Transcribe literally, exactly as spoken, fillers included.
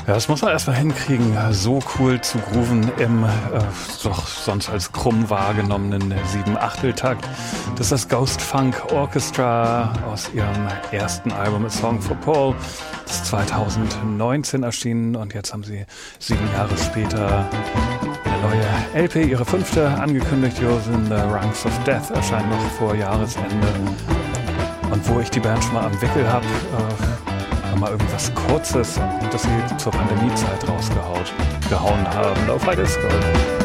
Ja, das muss man erstmal hinkriegen, so cool zu grooven im äh, doch sonst als krumm wahrgenommenen Sieben-Achtel-Takt. Das ist das Ghost Funk Orchestra aus ihrem ersten Album A Song for Paul. Das ist zweitausendneunzehn erschienen und jetzt haben sie sieben Jahre später eine neue L P, ihre fünfte, angekündigt. Yours in the Ranks of Death erscheint noch vor Jahresende. Und wo ich die Band schon mal am Wickel habe, äh, mal irgendwas Kurzes, das sie zur Pandemiezeit rausgehauen haben. Lo-Fi Disco.